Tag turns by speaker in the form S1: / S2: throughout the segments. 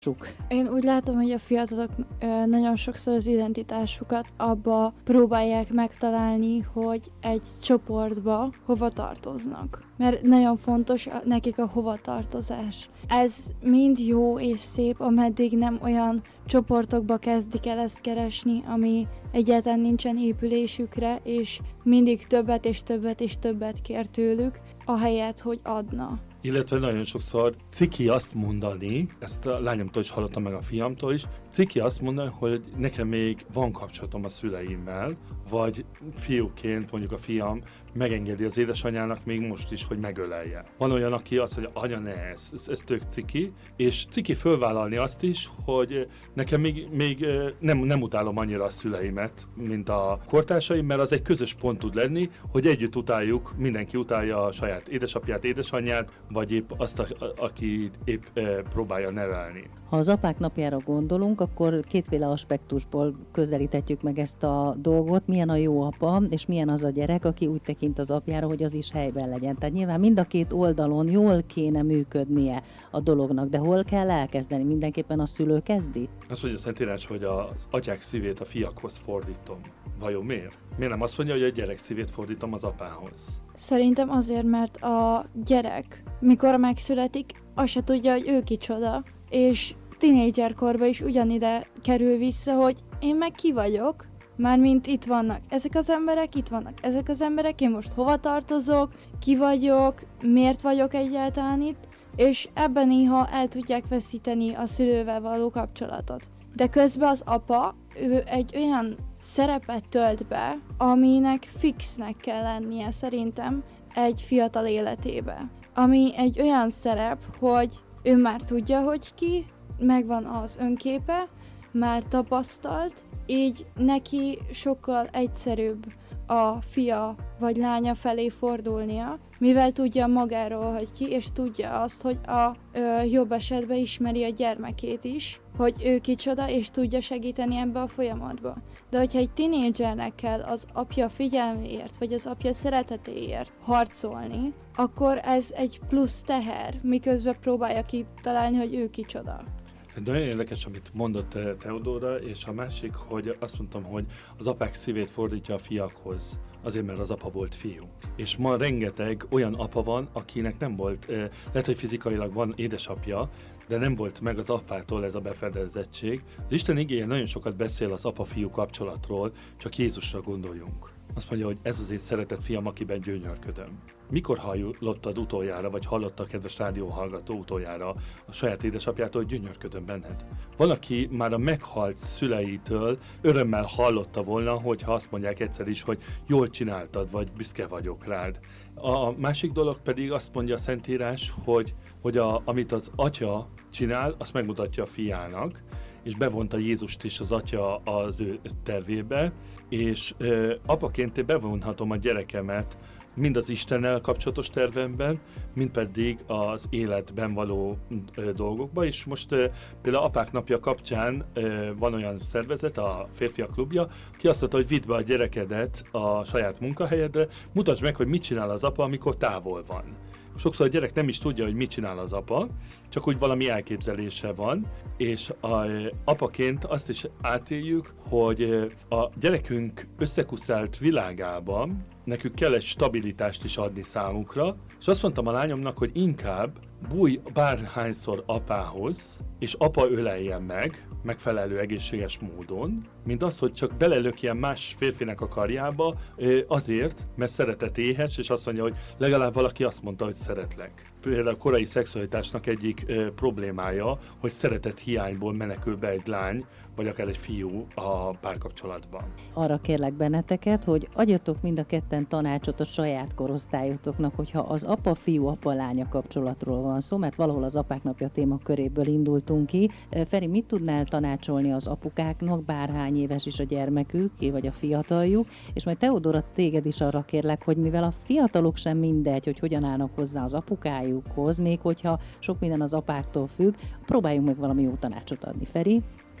S1: Én úgy látom, hogy a fiatalok nagyon sokszor az identitásukat abba próbálják megtalálni, hogy egy csoportba hova tartoznak. Mert nagyon fontos nekik a hovatartozás. Ez mind jó és szép, ameddig nem olyan csoportokba kezdik el ezt keresni, ami egyáltalán nincsen épülésükre, és mindig többet és többet és többet kér tőlük, ahelyett, hogy adna.
S2: Illetve nagyon sokszor ciki azt mondani, ezt a lányomtól is hallottam, meg a fiamtól is, ciki azt mondani, hogy nekem még van kapcsolatom a szüleimmel, vagy fiúként mondjuk a fiam megengedi az édesanyjának még most is, hogy megölelje. Van olyan, aki azt mondja, anya ne, ez tök ciki, és ciki fölvállalni azt is, hogy nekem még nem utálom annyira a szüleimet, mint a kortársaim, mert az egy közös pont tud lenni, hogy együtt utáljuk, mindenki utálja a saját édesapját, édesanyját, vagy épp azt, aki épp próbálja nevelni.
S3: Ha az apák napjára gondolunk, akkor kétféle aspektusból közelíthetjük meg ezt a dolgot, milyen a jó apa, és milyen az a gyerek, aki úgy tekint az apjára, hogy az is helyben legyen. Tehát nyilván mind a két oldalon jól kéne működnie a dolognak, de hol kell elkezdeni? Mindenképpen a szülő kezdi?
S2: Azt mondja a Szentírás, hogy az atyák szívét a fiakhoz fordítom. Vajon miért? Miért nem azt mondja, hogy a gyerek szívét fordítom az apához?
S1: Szerintem azért, mert a gyerek, mikor megszületik, azt se tudja, hogy ő kicsoda, és tínédzserkorban is ugyanide kerül vissza, hogy én meg ki vagyok, mármint itt vannak ezek az emberek, itt vannak ezek az emberek, én most hova tartozok, ki vagyok, miért vagyok egyáltalán itt, és ebben néha el tudják veszíteni a szülővel való kapcsolatot. De közben az apa, ő egy olyan szerepet tölt be, aminek fixnek kell lennie szerintem egy fiatal életébe. Ami egy olyan szerep, hogy ő már tudja, hogy ki, megvan az önképe, már tapasztalt, így neki sokkal egyszerűbb a fia vagy lánya felé fordulnia, mivel tudja magáról, hogy ki, és tudja azt, hogy a jobb esetben ismeri a gyermekét is, hogy ő kicsoda, és tudja segíteni ebbe a folyamatba. De hogyha egy tinédzsernek kell az apja figyelméért, vagy az apja szeretetéért harcolni, akkor ez egy plusz teher, miközben próbálja kitalálni, hogy ő kicsoda.
S2: Nagyon érdekes, amit mondott Teodóra, és a másik, hogy azt mondtam, hogy az apák szívét fordítja a fiakhoz, azért, mert az apa volt fiú. És ma rengeteg olyan apa van, akinek nem volt, lehet, hogy fizikailag van édesapja, de nem volt meg az apától ez a befedezettség. Az Isten igéje nagyon sokat beszél az apa-fiú kapcsolatról, csak Jézusra gondoljunk. Azt mondja, hogy ez az én szeretett fiam, akiben gyönyörködöm. Mikor hallottad utoljára, vagy hallotta a kedves rádióhallgató utoljára a saját édesapjától, hogy gyönyörködöm benned? Valaki már a meghalt szüleitől örömmel hallotta volna, hogyha azt mondják egyszer is, hogy jól csináltad, vagy büszke vagyok rád. A másik dolog pedig azt mondja a Szentírás, hogy amit az atya csinál, azt megmutatja a fiának, és bevonta Jézust is az atya az ő tervébe, és apaként én bevonhatom a gyerekemet mind az Istennel kapcsolatos tervemben, mind pedig az életben való dolgokban, és most például Apák Napja kapcsán van olyan szervezet, a Férfiak Klubja, ki azt mondta, hogy vidd be a gyerekedet a saját munkahelyedre, mutasd meg, hogy mit csinál az apa, amikor távol van. Sokszor a gyerek nem is tudja, hogy mit csinál az apa, csak úgy valami elképzelése van, és apaként azt is átéljük, hogy a gyerekünk összekuszált világában nekünk kell egy stabilitást is adni számukra, és azt mondtam a lányomnak, hogy inkább bújj bárhányszor apához, és apa öleljen meg, megfelelő egészséges módon, mint az, hogy csak belelökjen más férfinek a karjába azért, mert szeretet éhes, és azt mondja, hogy legalább valaki azt mondta, hogy szeretlek. Például a korai szexualitásnak egyik problémája, hogy szeretet hiányból menekül be egy lány, vagy akár egy fiú a párkapcsolatban.
S3: Arra kérlek benneteket, hogy adjatok mind a ketten tanácsot a saját korosztályotoknak, hogyha az apa-fiú, apa-lánya kapcsolatról van szó, mert valahol az Apák Napja témaköréből indultunk ki. Feri, mit tudnál tanácsolni az apukáknak, bárhány éves is a gyermekük, vagy a fiataljuk, és majd Teodóra, téged is arra kérlek, hogy mivel a fiatalok sem mindegy, hogy hogyan állnak hozzá az apukájukhoz, még hogyha sok minden az apáktól függ, próbáljunk meg valami jó tanácsot adni. Feri?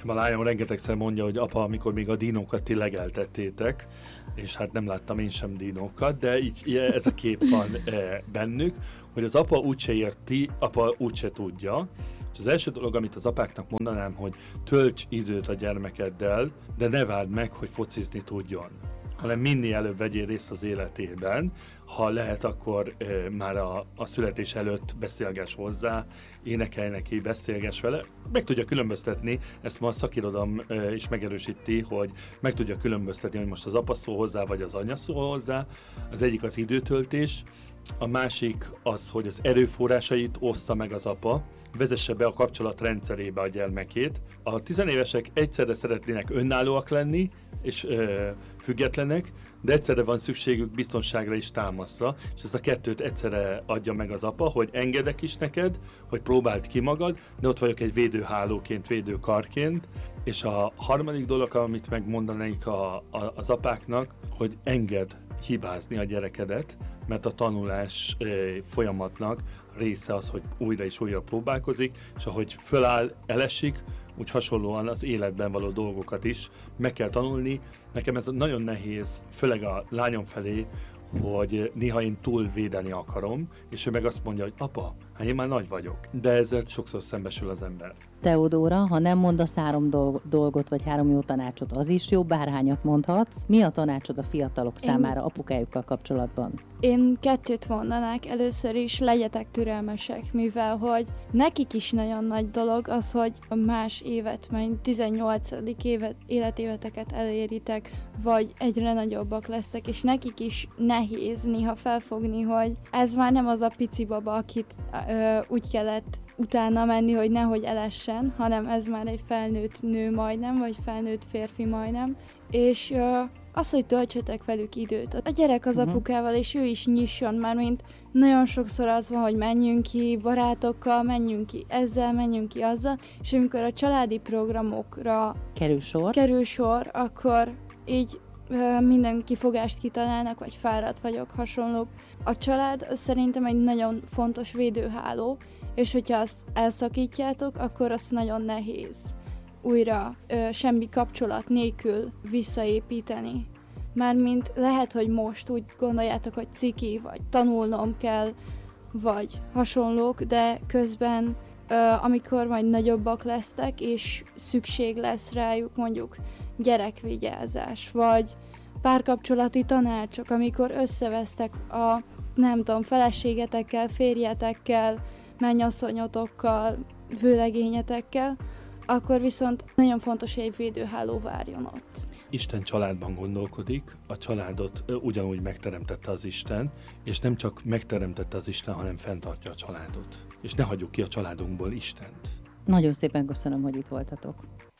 S2: A lányom rengetegszer mondja, hogy apa, amikor még a dinókat ti legeltettétek, és hát nem láttam én sem dinókat, de így ez a kép van bennük, hogy az apa úgyse érti, apa úgyse tudja. És az első dolog, amit az apáknak mondanám, hogy tölts időt a gyermekeddel, de ne várd meg, hogy focizni tudjon, hanem minél előbb vegyél részt az életében. Ha lehet, akkor már a születés előtt beszélgess hozzá, énekelj neki, beszélgess vele. Meg tudja különböztetni, ezt ma a szakirodalom is megerősíti, hogy meg tudja különböztetni, hogy most az apa szól hozzá, vagy az anya szól hozzá. Az egyik az időtöltés, a másik az, hogy az erőforrásait oszta meg az apa, vezesse be a kapcsolat rendszerébe a gyermekét. A tizenévesek egyszerre szeretnének önállóak lenni, és függetlenek, de egyszerre van szükségük biztonságra és támaszra, és ezt a kettőt egyszerre adja meg az apa, hogy engedek is neked, hogy próbáld ki magad, de ott vagyok egy védőhálóként, védőkarként, és a harmadik dolog, amit megmondanék az apáknak, hogy engedd hibázni a gyerekedet, mert a tanulás folyamatnak része az, hogy újra és újra próbálkozik, és ahogy föláll, elesik, úgy hasonlóan az életben való dolgokat is meg kell tanulni. Nekem ez nagyon nehéz, főleg a lányom felé, hogy néha én túlvédeni akarom, és ő meg azt mondja, hogy apa, hát én már nagy vagyok. De ezzel sokszor szembesül az ember.
S3: Teodóra, ha nem mondasz 3 dolgot vagy 3 jó tanácsot, az is jó, bárhányat mondhatsz. Mi a tanácsod a fiatalok számára apukájukkal kapcsolatban?
S1: Én 2 mondanák. Először is legyetek türelmesek, mivel hogy nekik is nagyon nagy dolog az, hogy a más évet, majd 18. életéveteket eléritek, vagy egyre nagyobbak lesztek, és nekik is nehéz néha felfogni, hogy ez már nem az a pici baba, akit úgy kellett utána menni, hogy nehogy elessen, hanem ez már egy felnőtt nő majdnem, vagy felnőtt férfi majdnem, és az, hogy töltsetek velük időt. A gyerek az apukával, és ő is nyisson, már mint nagyon sokszor az van, hogy menjünk ki barátokkal, menjünk ki ezzel, menjünk ki azzal, és amikor a családi programokra kerül sor, akkor így minden kifogást kitalálnak, vagy fáradt vagyok, hasonlók. A család szerintem egy nagyon fontos védőháló, és hogyha azt elszakítjátok, akkor az nagyon nehéz újra semmi kapcsolat nélkül visszaépíteni. Mármint lehet, hogy most úgy gondoljátok, hogy ciki, vagy tanulnom kell, vagy hasonlók, de közben amikor majd nagyobbak lesztek, és szükség lesz rájuk, mondjuk gyerekvigyázás, vagy párkapcsolati tanácsok, amikor összevesztek a, nem tudom, feleségetekkel, férjetekkel, mennyasszonyotokkal, vőlegényetekkel, akkor viszont nagyon fontos, hogy egy védőháló várjon ott.
S2: Isten családban gondolkodik, a családot ugyanúgy megteremtette az Isten, és nem csak megteremtette az Isten, hanem fenntartja a családot. És ne hagyjuk ki a családunkból Istent.
S3: Nagyon szépen köszönöm, hogy itt voltatok.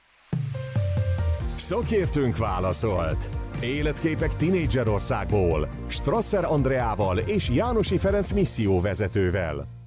S4: Szakértőnk válaszolt. Életképek Tinédzserországból. Strasser Andreával és Jánosi Ferenc misszióvezetővel.